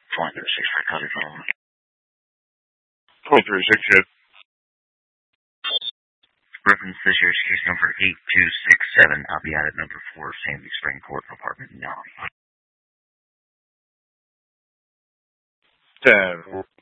23-6 for copy phone. 23-6 hit. Reference this year's case number 8267. I'll be out at number 4, Sandy Spring Court, apartment 9. 10.